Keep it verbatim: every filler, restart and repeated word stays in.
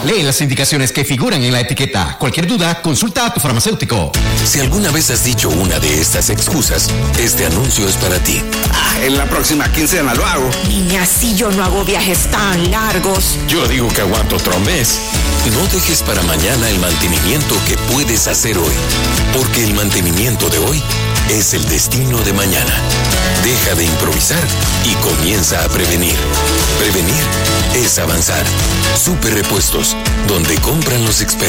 Lee las indicaciones que figuran en la etiqueta. Cualquier duda, consulta a tu farmacéutico. Si alguna vez has dicho una de estas excusas, este anuncio es para ti. Ah, en la próxima quincena lo hago. Niña, si yo no hago viajes tan largos. Yo digo que aguanto otro mes. No dejes para mañana el mantenimiento que puedes hacer hoy, porque el mantenimiento de hoy es el destino de mañana. Deja de improvisar y comienza a prevenir. Prevenir es avanzar. Super Repuestos, donde compran los expertos.